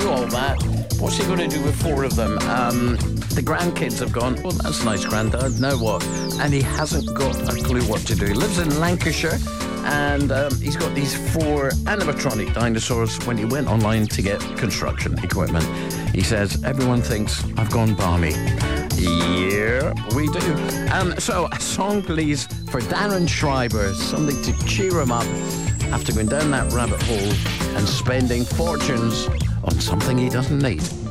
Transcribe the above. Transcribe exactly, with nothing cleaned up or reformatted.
do all that. What's he going to do with four of them? Um, the grandkids have gone, well, that's nice, Grandad. Now what? And he hasn't got a clue what to do. He lives in Lancashire, and um, he's got these four animatronic dinosaurs when he went online to get construction equipment. He says, everyone thinks I've gone balmy. Yeah, we do. Um, so, a song, please, for Darren Schreiber. Something to cheer him up after going down that rabbit hole and spending fortunes on something he doesn't need.